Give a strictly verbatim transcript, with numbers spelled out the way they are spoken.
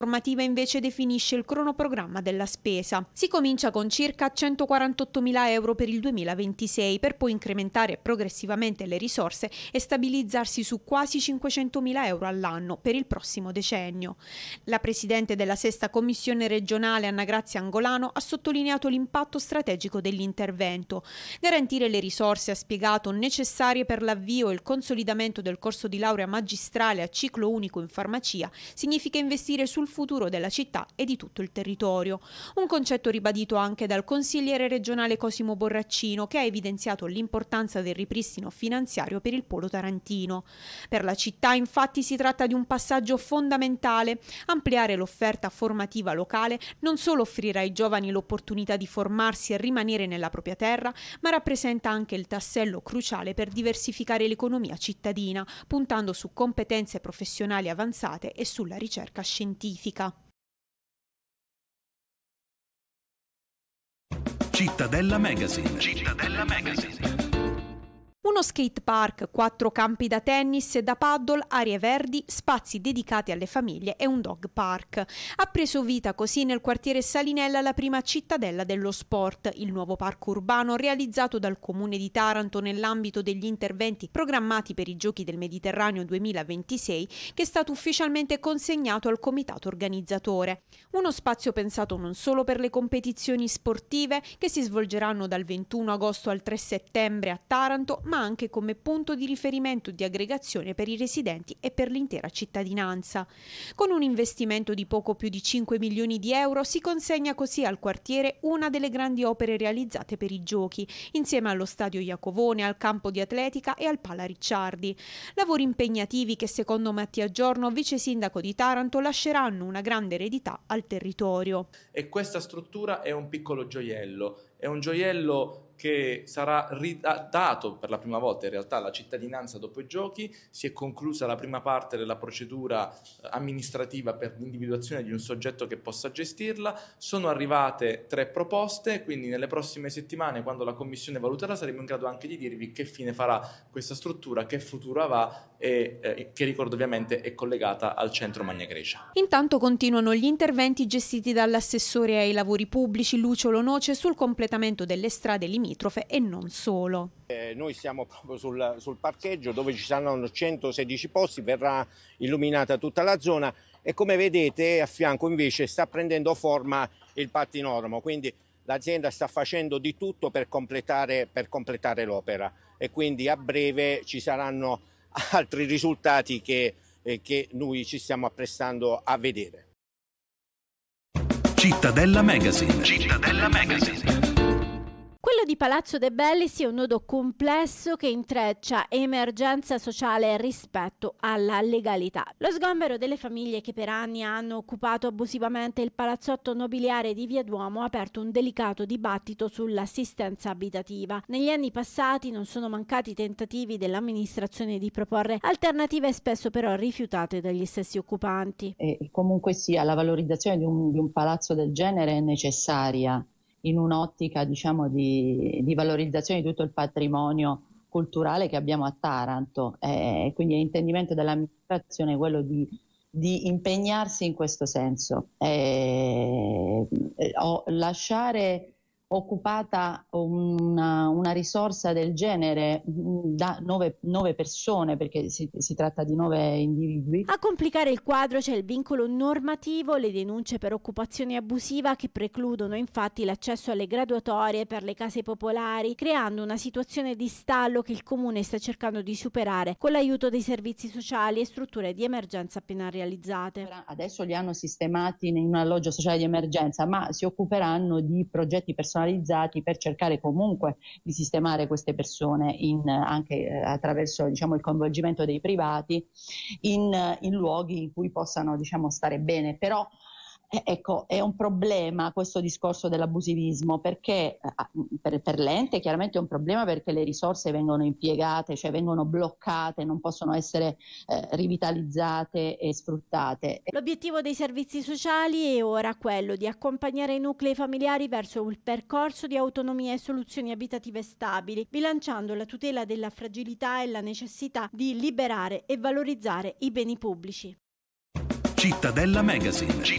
normativa invece definisce il cronoprogramma della spesa. Si comincia con circa centoquarantottomila euro per il duemilaventisei, per poi incrementare progressivamente le risorse e stabilizzarsi su quasi cinquecentomila euro all'anno per il prossimo decennio. La presidente della sesta commissione regionale, Anna Grazia Angolano, ha sottolineato l'impatto strategico dell'intervento. Garantire le risorse, ha spiegato, necessarie per l'avvio e il consolidamento del corso di laurea magistrale a ciclo unico in farmacia significa investire sul futuro della città e di tutto il territorio. Un concetto ribadito anche dal consigliere regionale Cosimo Borraccino, che ha evidenziato l'importanza del ripristino finanziario per il polo tarantino. Per la città, infatti, si tratta di un passaggio fondamentale. Ampliare l'offerta formativa locale non solo offrirà ai giovani l'opportunità di formarsi e rimanere nella propria terra, ma rappresenta anche il tassello cruciale per diversificare l'economia cittadina, puntando su competenze professionali avanzate e sulla ricerca scientifica. Cittadella Magazine. Cittadella Magazine. Uno skate park, quattro campi da tennis e da paddle, aree verdi, spazi dedicati alle famiglie e un dog park. Ha preso vita così nel quartiere Salinella la prima cittadella dello sport, il nuovo parco urbano realizzato dal Comune di Taranto nell'ambito degli interventi programmati per i Giochi del Mediterraneo duemilaventisei, che è stato ufficialmente consegnato al comitato organizzatore. Uno spazio pensato non solo per le competizioni sportive che si svolgeranno dal ventuno agosto al tre settembre a Taranto, ma anche come punto di riferimento di aggregazione per i residenti e per l'intera cittadinanza. Con un investimento di poco più di cinque milioni di euro si consegna così al quartiere una delle grandi opere realizzate per i giochi, insieme allo stadio Iacovone, al campo di atletica e al Pala Ricciardi. Lavori impegnativi che, secondo Mattia Giorno, vice sindaco di Taranto, lasceranno una grande eredità al territorio. E questa struttura è un piccolo gioiello, è un gioiello che sarà ridato per la prima volta in realtà alla cittadinanza dopo i giochi. Si è conclusa la prima parte della procedura amministrativa per l'individuazione di un soggetto che possa gestirla. Sono arrivate tre proposte, quindi nelle prossime settimane, quando la commissione valuterà, saremo in grado anche di dirvi che fine farà questa struttura, che futuro avrà e eh, che, ricordo ovviamente, è collegata al centro Magna Grecia. Intanto continuano gli interventi gestiti dall'assessore ai lavori pubblici Lucio Lonoce sul completamento delle strade limitrofe e non solo. Eh, noi siamo proprio sul, sul parcheggio dove ci saranno centosedici posti, verrà illuminata tutta la zona e come vedete a fianco invece sta prendendo forma il pattinormo, quindi l'azienda sta facendo di tutto per completare, per completare l'opera e quindi a breve ci saranno altri risultati che, eh, che noi ci stiamo apprestando a vedere. Cittadella Magazine. Cittadella Magazine. Quello di Palazzo De Bellis è un nodo complesso che intreccia emergenza sociale rispetto alla legalità. Lo sgombero delle famiglie che per anni hanno occupato abusivamente il palazzotto nobiliare di Via Duomo ha aperto un delicato dibattito sull'assistenza abitativa. Negli anni passati non sono mancati tentativi dell'amministrazione di proporre alternative spesso però rifiutate dagli stessi occupanti. E comunque sia, la valorizzazione di un, di un palazzo del genere è necessaria in un'ottica, diciamo, di, di valorizzazione di tutto il patrimonio culturale che abbiamo a Taranto, e quindi l'intendimento dell'amministrazione è quello di, di impegnarsi in questo senso. E, o lasciare occupata una, una risorsa del genere da nove, nove persone, perché si, si tratta di nove individui. A complicare il quadro c'è il vincolo normativo, le denunce per occupazione abusiva che precludono infatti l'accesso alle graduatorie per le case popolari, creando una situazione di stallo che il Comune sta cercando di superare con l'aiuto dei servizi sociali e strutture di emergenza appena realizzate. Adesso li hanno sistemati in un alloggio sociale di emergenza, ma si occuperanno di progetti personalizzati per cercare comunque di sistemare queste persone in, anche eh, attraverso, diciamo, il coinvolgimento dei privati in, in luoghi in cui possano, diciamo, stare bene. Però eh, ecco, è un problema questo discorso dell'abusivismo, perché eh, per, per l'ente chiaramente è un problema perché le risorse vengono impiegate, cioè vengono bloccate, non possono essere eh, rivitalizzate e sfruttate. L'obiettivo dei servizi sociali è ora quello di accompagnare i nuclei familiari verso un percorso di autonomia e soluzioni abitative stabili, bilanciando la tutela della fragilità e la necessità di liberare e valorizzare i beni pubblici. Cittadella Magazine.